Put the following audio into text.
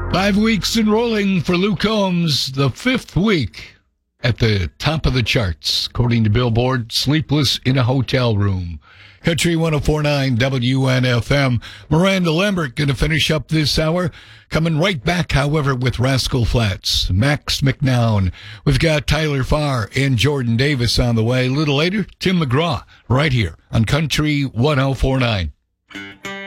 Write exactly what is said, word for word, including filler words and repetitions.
Five weeks enrolling for Luke Combs, the fifth week at the top of the charts, according to Billboard, Sleepless in a Hotel Room. Country one oh four point nine W N F M. Miranda Lambert going to finish up this hour. Coming right back, however, with Rascal Flatts, Max McNown. We've got Tyler Farr and Jordan Davis on the way. A little later, Tim McGraw right here on Country one oh four point nine.